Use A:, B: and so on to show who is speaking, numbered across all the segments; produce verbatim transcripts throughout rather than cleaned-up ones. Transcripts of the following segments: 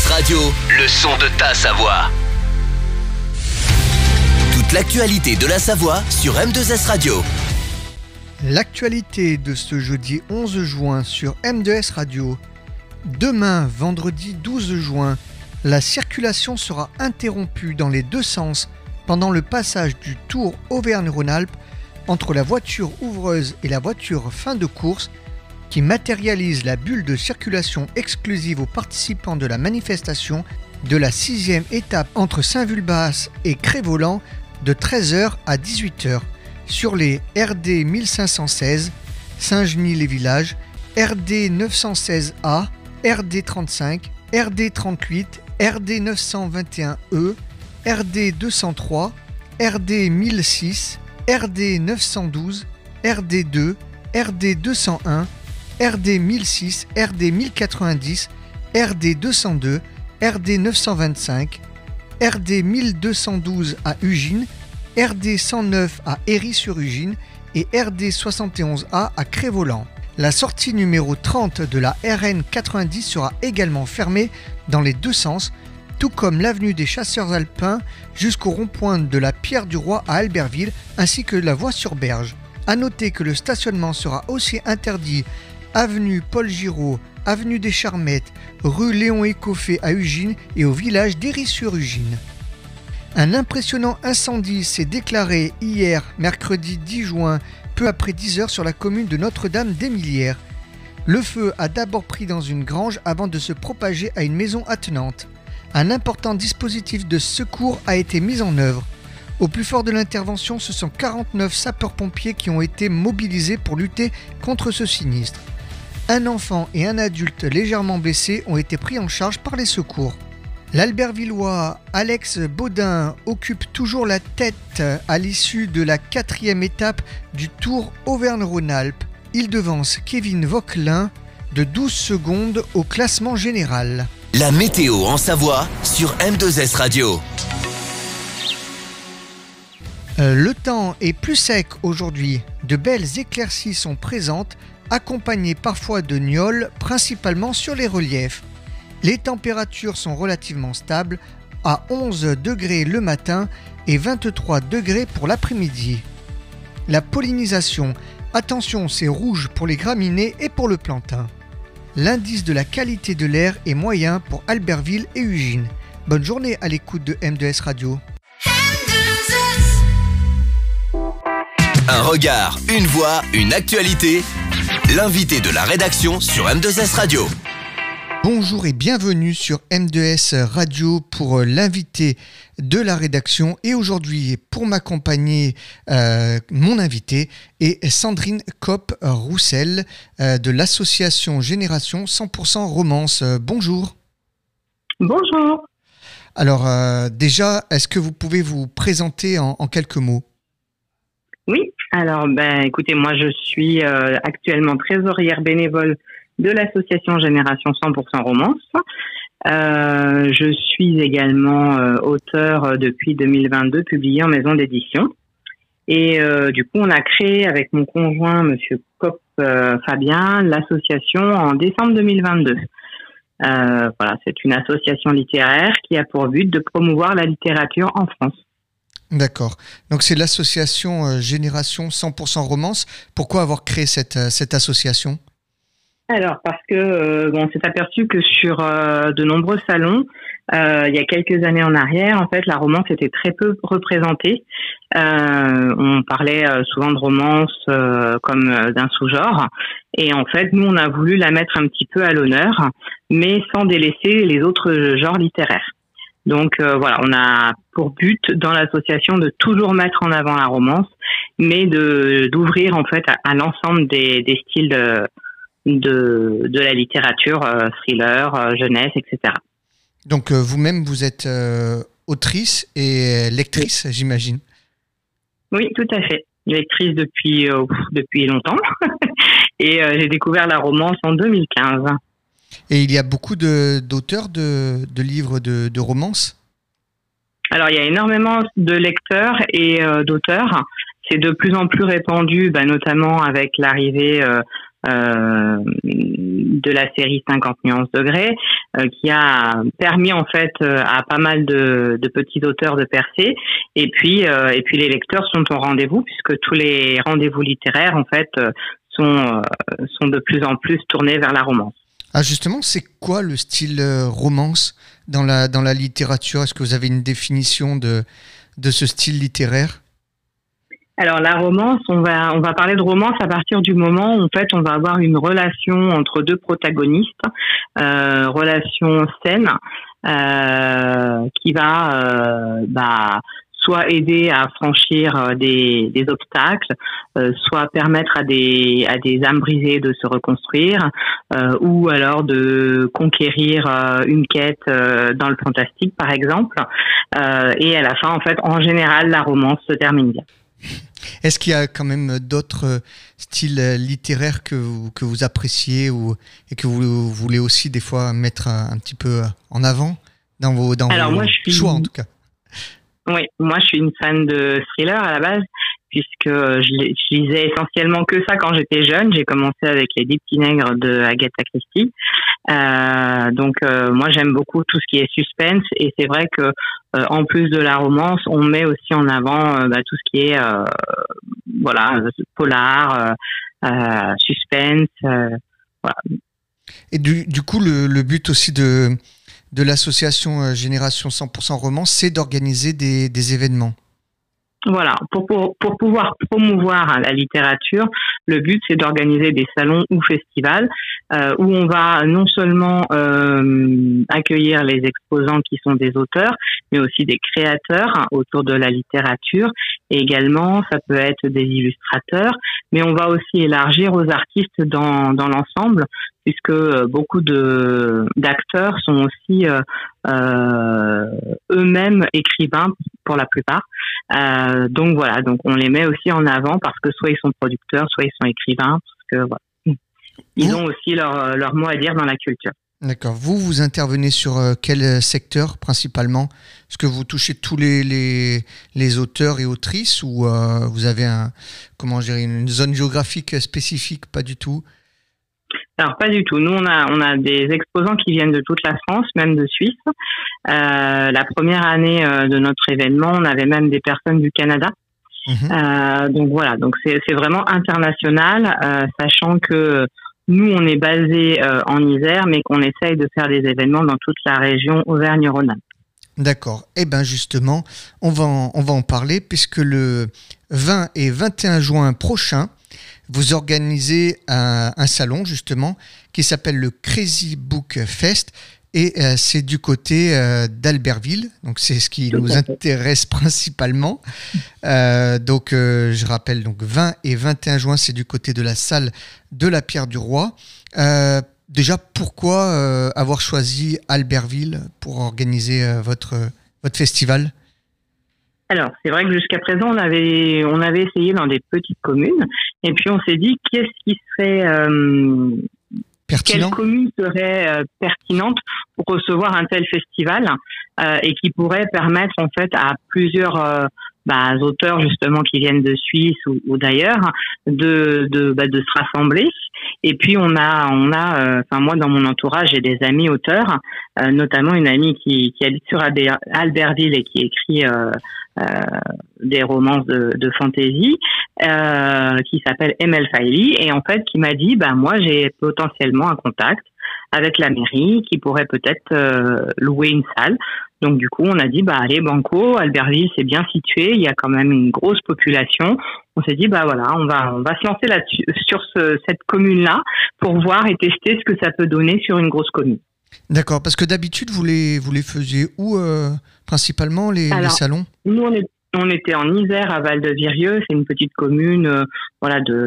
A: S Radio, le son de ta Savoie. Toute l'actualité de la Savoie sur M deux S Radio.
B: L'actualité de ce jeudi onze juin sur M deux S Radio. Demain, vendredi douze juin, la circulation sera interrompue dans les deux sens pendant le passage du Tour Auvergne-Rhône-Alpes entre la voiture ouvreuse et la voiture fin de course qui matérialise la bulle de circulation exclusive aux participants de la manifestation de la sixième étape entre Saint-Vulbas et Cré-Voland de treize heures à dix-huit heures sur les R D mille cinq cent seize, Saint-Genis-les-Villages, R D neuf cent seize A, R D trente-cinq, R D trente-huit, R D neuf cent vingt et un E, R D deux cent trois, R D mille six, R D neuf cent douze, R D deux, R D deux cent un, R D mille six, R D mille quatre-vingt-dix, R D deux cent deux, R D neuf cent vingt-cinq, R D mille deux cent douze à Ugine, R D cent neuf à Héry-sur-Ugine et R D soixante et onze A à Cré-Voland. La sortie numéro trente de la R N quatre-vingt-dix sera également fermée dans les deux sens, tout comme l'avenue des Chasseurs Alpins jusqu'au rond-point de la Pierre du Roi à Albertville, ainsi que la voie sur Berge. A noter que le stationnement sera aussi interdit avenue Paul Giraud, avenue des Charmettes, rue Léon Écoffé à Ugine et au village d'Héry-sur-Ugine. Un impressionnant incendie s'est déclaré hier, mercredi dix juin, peu après dix heures sur la commune de Notre-Dame-d'Émilières. Le feu a d'abord pris dans une grange avant de se propager à une maison attenante. Un important dispositif de secours a été mis en œuvre. Au plus fort de l'intervention, ce sont quarante-neuf sapeurs-pompiers qui ont été mobilisés pour lutter contre ce sinistre. Un enfant et un adulte légèrement blessés ont été pris en charge par les secours. L'Albertvillois Alex Baudin occupe toujours la tête à l'issue de la quatrième étape du Tour Auvergne-Rhône-Alpes. Il devance Kevin Vauquelin de douze secondes au classement général.
A: La météo en Savoie sur M deux S Radio.
B: Euh, le temps est plus sec aujourd'hui. De belles éclaircies sont présentes, accompagnées parfois de gnoles, principalement sur les reliefs. Les températures sont relativement stables, à onze degrés le matin et vingt-trois degrés pour l'après-midi. La pollinisation, attention, c'est rouge pour les graminées et pour le plantain. L'indice de la qualité de l'air est moyen pour Albertville et Ugine. Bonne journée à l'écoute de M deux S Radio.
A: Un regard, une voix, une actualité. L'invité de la rédaction sur M deux S Radio.
B: Bonjour et bienvenue sur M deux S Radio pour l'invité de la rédaction. Et aujourd'hui, pour m'accompagner, euh, mon invité est Sandrine Kopp-Roussel euh, de l'association Génération cent pour cent Romance. Euh, bonjour.
C: Bonjour.
B: Alors euh, déjà, est-ce que vous pouvez vous présenter en, en quelques mots ?
C: Oui, alors ben, écoutez, moi je suis euh, actuellement trésorière bénévole de l'association Génération cent pour cent Romance. Euh, je suis également euh, auteur euh, depuis deux mille vingt-deux, publié en maison d'édition. Et euh, du coup, on a créé avec mon conjoint, Monsieur Kopp euh, Fabien, l'association en décembre deux mille vingt-deux. Euh, voilà, c'est une association littéraire qui a pour but de promouvoir la littérature en France.
B: D'accord. Donc c'est l'association euh, Génération cent pour cent Romance. Pourquoi avoir créé cette, euh, cette association ?
C: Alors, parce que euh, bon, on s'est aperçu que sur euh, de nombreux salons, euh, il y a quelques années en arrière, en fait, la romance était très peu représentée. Euh, on parlait euh, souvent de romance euh, comme euh, d'un sous-genre. Et en fait, nous, on a voulu la mettre un petit peu à l'honneur, mais sans délaisser les autres genres littéraires. Donc euh, voilà, on a pour but dans l'association de toujours mettre en avant la romance, mais de d'ouvrir en fait à, à l'ensemble des, des styles de, de de la littérature, euh, thriller, euh, jeunesse, et cetera.
B: Donc euh, vous-même, vous êtes euh, autrice et lectrice, oui. J'imagine.
C: Oui, tout à fait. Lectrice depuis euh, depuis longtemps, et euh, j'ai découvert la romance en deux mille quinze.
B: Et il y a beaucoup de, d'auteurs de, de livres de, de romance ?
C: Alors, il y a énormément de lecteurs et euh, d'auteurs. C'est de plus en plus répandu, bah, notamment avec l'arrivée euh, euh, de la série cinquante nuances degrés, euh, qui a permis en fait euh, à pas mal de, de petits auteurs de percer. Et puis, euh, et puis les lecteurs sont au rendez-vous, puisque tous les rendez-vous littéraires en fait euh, sont euh, sont de plus en plus tournés vers la romance.
B: Ah justement, c'est quoi le style euh, romance dans la dans la littérature? Est-ce que vous avez une définition de de ce style littéraire?
C: Alors la romance, on va on va parler de romance à partir du moment où en fait on va avoir une relation entre deux protagonistes, euh, relation saine, euh, qui va euh, bah soit aider à franchir des des obstacles, euh, soit permettre à des à des âmes brisées de se reconstruire, euh, ou alors de conquérir euh, une quête euh, dans le fantastique par exemple. Euh, et à la fin en fait en général la romance se termine bien.
B: Est-ce qu'il y a quand même d'autres styles littéraires que vous, que vous appréciez ou, et que vous voulez aussi des fois mettre un, un petit peu en avant dans vos, dans
C: Alors
B: vos
C: moi, je suis...
B: choix en tout cas?
C: Oui, moi je suis une fan de thriller à la base, puisque je, je lisais essentiellement que ça quand j'étais jeune. J'ai commencé avec Les Dix Petits Nègres de Agatha Christie. Euh, donc euh, moi j'aime beaucoup tout ce qui est suspense, et c'est vrai que euh, en plus de la romance, on met aussi en avant euh, bah, tout ce qui est euh, voilà polar, euh, euh, suspense. Euh, voilà.
B: Et du, du coup, le, le but aussi de de l'association euh, Génération cent pour cent Romance, c'est d'organiser des, des événements.
C: Voilà, pour, pour, pour pouvoir promouvoir la littérature, le but c'est d'organiser des salons ou festivals euh, où on va non seulement euh, accueillir les exposants qui sont des auteurs, mais aussi des créateurs hein, autour de la littérature. Et également, ça peut être des illustrateurs, mais on va aussi élargir aux artistes dans, dans l'ensemble, puisque beaucoup de d'acteurs sont aussi euh, euh, eux-mêmes écrivains pour la plupart. Euh, donc voilà, donc on les met aussi en avant parce que soit ils sont producteurs, soit ils sont écrivains, parce que voilà, ils
B: vous,
C: ont aussi leur leur mot à dire dans la culture.
B: D'accord. Vous, vous intervenez sur euh, quel secteur principalement? Est-ce que vous touchez tous les les, les auteurs et autrices, ou euh, vous avez un comment dire une zone géographique spécifique? Pas du tout.
C: Alors pas du tout. Nous on a on a des exposants qui viennent de toute la France, même de Suisse. Euh, la première année euh, de notre événement, on avait même des personnes du Canada. Mmh. Euh, donc voilà, donc c'est c'est vraiment international, euh, sachant que nous on est basé euh, en Isère, mais qu'on essaye de faire des événements dans toute la région Auvergne-Rhône-Alpes.
B: D'accord. Eh bien justement, on va en, on va en parler, puisque le vingt et vingt et un juin prochain, vous organisez un, un salon justement qui s'appelle le Crazy Book Fest, et euh, c'est du côté euh, d'Albertville, donc c'est ce qui nous intéresse principalement. Euh, donc euh, je rappelle, donc vingt et vingt et un juin, c'est du côté de la salle de la Pierre du Roi. Euh, déjà, pourquoi euh, avoir choisi Albertville pour organiser euh, votre votre festival?
C: Alors, c'est vrai que jusqu'à présent, on avait, on avait essayé dans des petites communes, et puis on s'est dit, qu'est-ce qui serait, euh,
B: pertinent,
C: quelle commune serait euh, pertinente pour recevoir un tel festival, euh, et qui pourrait permettre, en fait, à plusieurs euh, bah, auteurs, justement, qui viennent de Suisse ou, ou d'ailleurs, de, de, bah, de se rassembler. Et puis, on a, on a, enfin, euh, moi, dans mon entourage, j'ai des amis auteurs, euh, notamment une amie qui, qui habite sur Albertville et qui écrit, euh, Euh, des romances de, de fantasy, euh, qui s'appelle Emel Faili, et en fait qui m'a dit bah moi j'ai potentiellement un contact avec la mairie qui pourrait peut-être euh, louer une salle. Donc du coup on a dit bah allez banco, Albertville c'est bien situé, il y a quand même une grosse population. On s'est dit bah voilà, on va on va se lancer là-dessus sur ce, cette commune-là pour voir et tester ce que ça peut donner sur une grosse commune.
B: D'accord, parce que d'habitude, vous les, vous les faisiez où, euh, principalement, les,
C: Alors,
B: les salons?
C: Nous, on, est, on était en Isère, à Val-de-Virieu. C'est une petite commune euh, voilà, de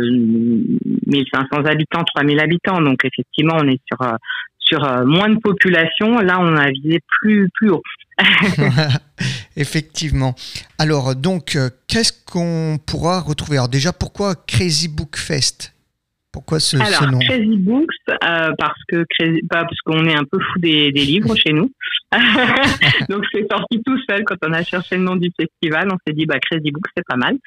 C: mille cinq cents habitants, trois mille habitants. Donc, effectivement, on est sur, euh, sur euh, moins de population. Là, on a visé plus, plus haut.
B: Effectivement. Alors, donc, euh, qu'est-ce qu'on pourra retrouver? Alors, déjà, pourquoi Crazy Book Fest? Pourquoi ce,
C: Alors,
B: ce nom?
C: Crazy Books, euh, parce que crazy, pas parce qu'on est un peu fou des, des livres chez nous. Donc, c'est sorti tout seul quand on a cherché le nom du festival. On s'est dit, bah, Crazy Books, c'est pas mal.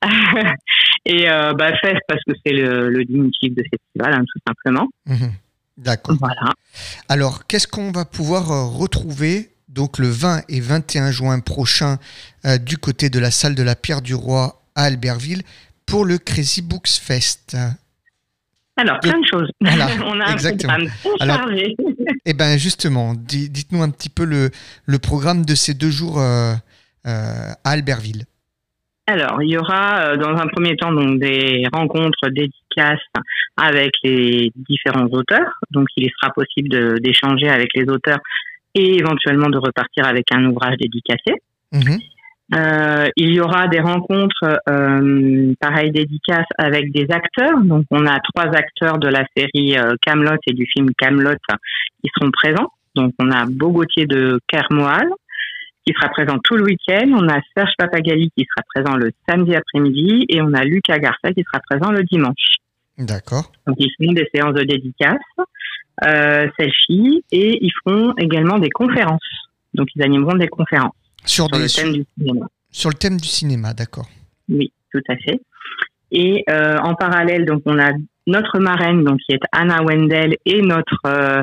C: Et euh, bah, Fest, parce que c'est le, le diminutif de festival, hein, tout simplement.
B: Mmh. D'accord.
C: Voilà.
B: Alors, qu'est-ce qu'on va pouvoir euh, retrouver donc le vingt et vingt et un juin prochain euh, du côté de la salle de la Pierre du Roi à Albertville pour le Crazy Books Fest?
C: Alors, plein de choses.
B: Voilà,
C: on a
B: exactement.
C: un programme très chargé.
B: Eh bien, justement, di- dites-nous un petit peu le, le programme de ces deux jours euh, euh, à Albertville.
C: Alors, il y aura euh, dans un premier temps donc des rencontres dédicaces avec les différents auteurs. Donc, il sera possible de, d'échanger avec les auteurs et éventuellement de repartir avec un ouvrage dédicacé.
B: Mmh.
C: Euh, il y aura des rencontres, euh, pareil, dédicaces avec des acteurs. Donc, on a trois acteurs de la série euh, Kaamelott et du film Kaamelott qui seront présents. Donc, on a Beau Gauthier de Kermoal qui sera présent tout le week-end. On a Serge Papagali qui sera présent le samedi après-midi et on a Lucas Garcia qui sera présent le dimanche.
B: D'accord.
C: Donc, ils feront des séances de dédicaces, euh, selfie, et ils feront également des conférences. Donc, ils animeront des conférences
B: Sur,
C: sur
B: des,
C: le thème du cinéma.
B: sur le thème du cinéma, d'accord.
C: Oui, tout à fait. Et euh, en parallèle, donc, on a notre marraine, donc qui est Anna Wendel, et notre euh,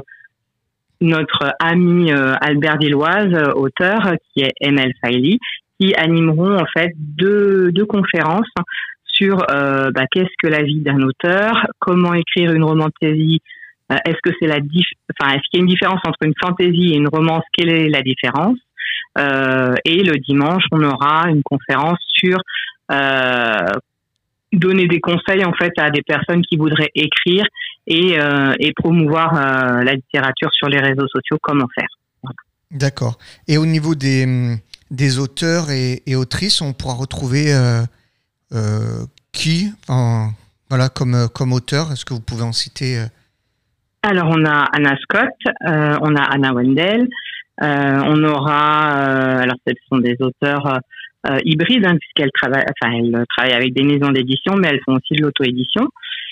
C: notre amie euh, albervilloise, euh, auteur, qui est M L Faili, qui animeront en fait deux, deux conférences sur euh, bah, qu'est-ce que la vie d'un auteur, comment écrire une romantésie, euh, est-ce que c'est la dif- enfin est-ce qu'il y a une différence entre une fantaisie et une romance, quelle est la différence, euh, et le dimanche on aura une conférence sur euh, donner des conseils en fait à des personnes qui voudraient écrire et, euh, et promouvoir euh, la littérature sur les réseaux sociaux, comment faire. Voilà.
B: D'accord. Et au niveau des, des auteurs et, et autrices, on pourra retrouver euh, euh, qui, enfin, voilà, comme, comme auteur? Est-ce que vous pouvez en citer euh...
C: Alors, on a Anna Scott, euh, on a Anna Wendel, euh, on aura, euh, alors ce sont des auteurs euh, hybrides, hein, puisqu'elles travaillent, enfin, elles travaillent avec des maisons d'édition, mais elles font aussi de l'auto-édition.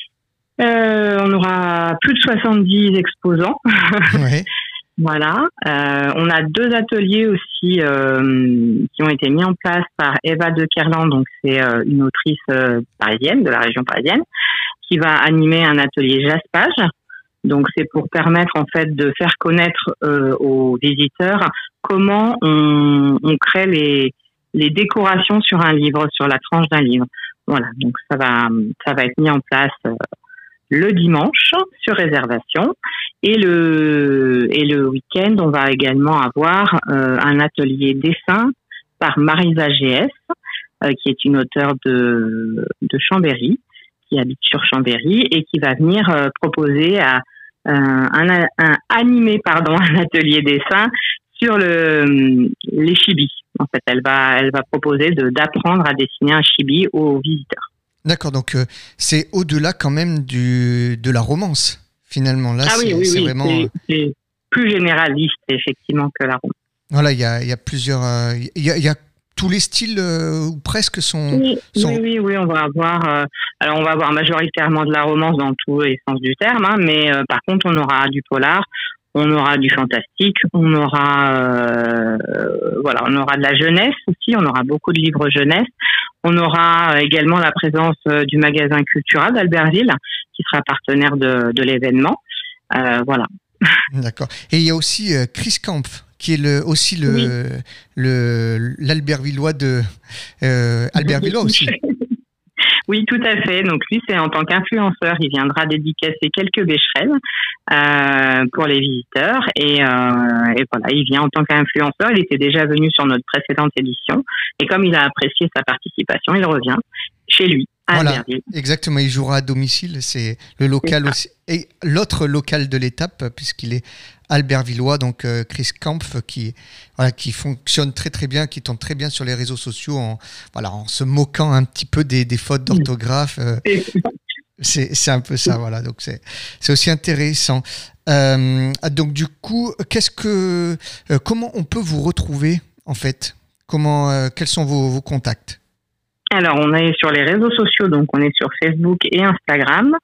C: Euh, on aura plus de soixante-dix exposants.
B: Ouais.
C: Voilà. Euh, on a deux ateliers aussi euh, qui ont été mis en place par Eva de Kerland, donc c'est euh, une autrice euh, parisienne, de la région parisienne, qui va animer un atelier jaspage. Donc c'est pour permettre en fait de faire connaître euh, aux visiteurs comment on, on crée les, les décorations sur un livre, sur la tranche d'un livre. Voilà. Donc ça va ça va être mis en place euh, le dimanche sur réservation. Et le, et le week-end, on va également avoir euh, un atelier dessin par Marisa G S, euh, qui est une auteure de, de Chambéry, qui habite sur Chambéry, et qui va venir euh, proposer à, euh, un, un, animer pardon, un atelier dessin sur le, les chibis. En fait, elle va, elle va proposer de, d'apprendre à dessiner un chibi aux visiteurs.
B: D'accord, donc euh, c'est au-delà quand même du, de la romance. Finalement, là,
C: ah
B: c'est,
C: oui, oui,
B: c'est
C: oui,
B: vraiment...
C: c'est, c'est plus généraliste, effectivement, que la romance.
B: Voilà, il y a, y a plusieurs... Il euh, y, y, y a tous les styles, euh, ou presque, sont...
C: Oui,
B: sont...
C: oui, oui, oui, on va avoir... Euh, alors, on va avoir majoritairement de la romance dans tous les sens du terme, hein, mais euh, par contre, on aura du polar, on aura du fantastique, on aura... Euh, voilà, on aura de la jeunesse aussi, on aura beaucoup de livres jeunesse. On aura également la présence euh, du magasin Cultura d'Albertville, qui sera partenaire de, de l'événement. Euh, voilà.
B: D'accord. Et il y a aussi euh, Chris Kampf, qui est le, aussi le, oui. le, l'Albertvillois de... Euh, Albertvillois aussi.
C: Oui, tout à fait. Donc lui, c'est en tant qu'influenceur, il viendra dédicacer quelques bécherelles euh, pour les visiteurs. Et, euh, et voilà, il vient en tant qu'influenceur. Il était déjà venu sur notre précédente édition. Et comme il a apprécié sa participation, il revient chez lui.
B: Voilà, exactement. Il jouera à domicile. C'est le local aussi. Et l'autre local de l'étape, puisqu'il est albertvillois, donc euh, Chris Kampf, qui, voilà, qui fonctionne très très bien, qui tombe très bien sur les réseaux sociaux en, voilà, en se moquant un petit peu des, des fautes d'orthographe. Euh, c'est, c'est un peu ça, voilà. Donc c'est, c'est aussi intéressant. Euh, donc du coup, qu'est-ce que, euh, comment on peut vous retrouver en fait? Comment, euh, quels sont vos, vos contacts?
C: Alors, on est sur les réseaux sociaux, donc on est sur Facebook et Instagram.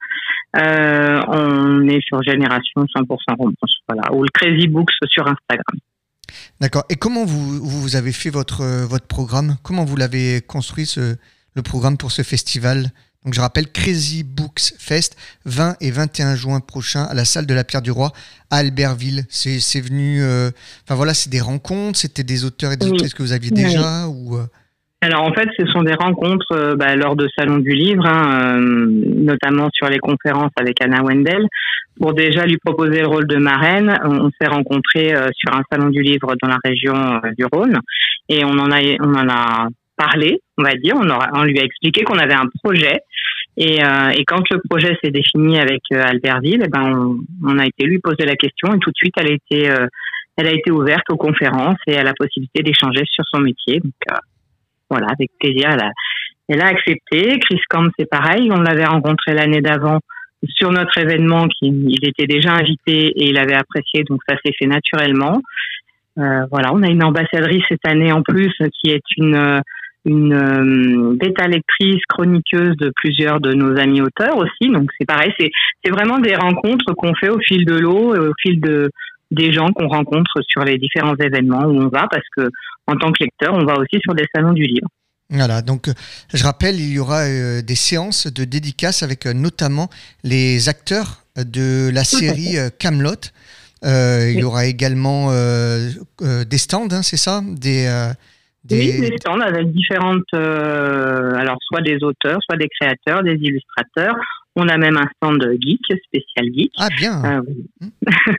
C: Euh, on est sur Génération cent pour cent romance, voilà, ou le Crazy Books sur Instagram.
B: D'accord. Et comment vous, vous avez fait votre, votre programme ? Comment vous l'avez construit, ce, le programme pour ce festival ? Donc, je rappelle, Crazy Books Fest, vingt et vingt et un juin prochain, à la salle de la Pierre du Roi, à Albertville. C'est, c'est venu... Euh, enfin, voilà, c'est des rencontres, c'était des auteurs et des autrices oui. que vous aviez oui. déjà ou euh...
C: Alors, en fait, ce sont des rencontres euh, bah, lors de Salon du Livre, hein, euh, notamment sur les conférences avec Anna Wendel. Pour déjà lui proposer le rôle de marraine, on, on s'est rencontrés euh, sur un Salon du Livre dans la région euh, du Rhône. Et on en a... On en a parlé, on va dire, on, aura, on lui a expliqué qu'on avait un projet et, euh, et quand le projet s'est défini avec euh, Albertville, eh ben on, on a été lui poser la question et tout de suite elle a été, euh, elle a été ouverte aux conférences et à la possibilité d'échanger sur son métier. Donc euh, voilà, avec plaisir, elle a, elle a accepté. Chris Camp, c'est pareil, on l'avait rencontré l'année d'avant sur notre événement, qui, il était déjà invité et il avait apprécié, donc ça s'est fait naturellement. Euh, voilà, on a une ambassadrice cette année en plus qui est une une euh, bêta lectrice, chroniqueuse de plusieurs de nos amis auteurs aussi. Donc c'est pareil, c'est c'est vraiment des rencontres qu'on fait au fil de l'eau, au fil de des gens qu'on rencontre sur les différents événements où on va, parce que en tant que lecteur, on va aussi sur des salons du livre.
B: Voilà, donc je rappelle, il y aura euh, des séances de dédicaces avec euh, notamment les acteurs de la série euh, Kaamelott. Euh, oui. Il y aura également euh, euh, des stands, hein, c'est ça, des euh,
C: Des... Oui, des stands avec différentes, euh, alors soit des auteurs, soit des créateurs, des illustrateurs. On a même un stand geek, spécial geek.
B: Ah bien. Euh, oui.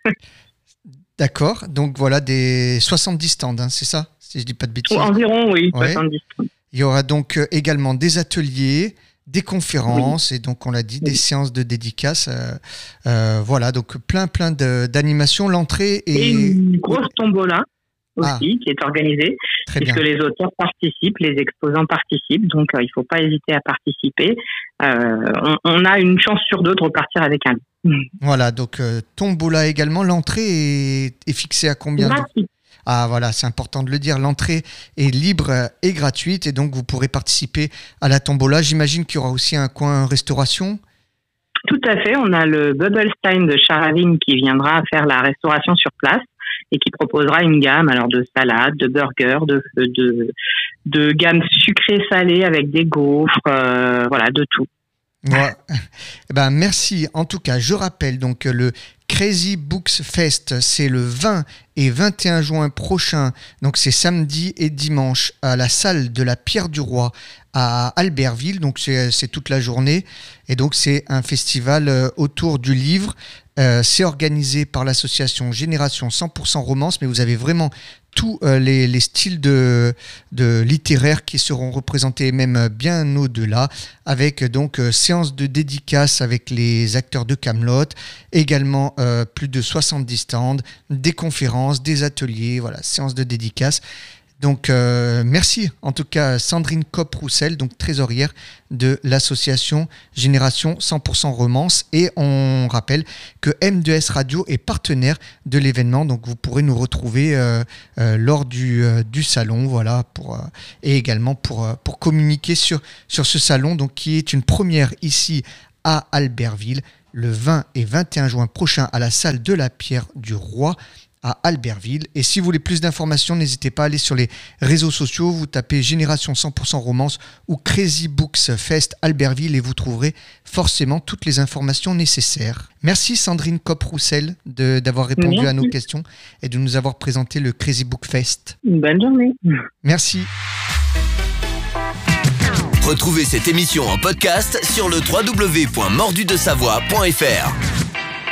B: D'accord. Donc voilà des soixante-dix stands, hein, c'est ça, si je dis pas de bêtises.
C: Environ, oui, ouais. soixante-dix stands.
B: Il y aura donc euh, également des ateliers, des conférences oui. et donc on l'a dit, oui. des séances de dédicaces. Euh, euh, voilà, donc plein plein de, d'animations. L'entrée est...
C: Et une grosse tombola aussi, ah. qui est organisée, Très puisque bien. Les auteurs participent, les exposants participent, donc euh, il ne faut pas hésiter à participer. Euh, on, on a une chance sur deux de repartir avec un livre.
B: Voilà, donc euh, tombola également. L'entrée est, est fixée à combien de... Ah voilà, c'est important de le dire, l'entrée est libre et gratuite et donc vous pourrez participer à la tombola. J'imagine qu'il y aura aussi un coin restauration.
C: Tout à fait, on a le Bubblestein de Charavine qui viendra faire la restauration sur place et qui proposera une gamme alors de salades, de burgers, de, de, de gamme sucrée-salée avec des gaufres, euh, voilà, de tout.
B: Ouais. Eh ben, merci. En tout cas, je rappelle donc le Crazy Books Fest, c'est le vingt et vingt et un juin prochain. Donc c'est samedi et dimanche à la salle de la Pierre du Roi à Albertville. Donc c'est, c'est toute la journée. Et donc c'est un festival autour du livre. Euh, c'est organisé par l'association Génération cent pour cent romance, mais vous avez vraiment tous euh, les, les styles de, de littéraires qui seront représentés, même bien au-delà, avec donc euh, séance de dédicaces avec les acteurs de Kaamelott, également euh, plus de soixante-dix stands, des conférences, des ateliers, voilà, séance de dédicaces. Donc euh, merci en tout cas Sandrine Kopp-Roussel, donc trésorière de l'association Génération cent pour cent romance, et on rappelle que M deux S Radio est partenaire de l'événement, donc vous pourrez nous retrouver euh, euh, lors du, euh, du salon, voilà, pour, euh, et également pour, euh, pour communiquer sur, sur ce salon, donc qui est une première ici à Albertville le vingt et vingt et un juin prochain à la salle de la Pierre du Roi à Albertville. Et si vous voulez plus d'informations, n'hésitez pas à aller sur les réseaux sociaux, vous tapez Génération cent pour cent romance ou Crazy Books Fest Albertville et vous trouverez forcément toutes les informations nécessaires. Merci Sandrine Kopp-Roussel de, d'avoir répondu Merci. à nos questions et de nous avoir présenté le Crazy Book Fest.
C: Une bonne journée.
B: Merci.
A: Retrouvez cette émission en podcast sur le w w w point mordu de savoie point f r.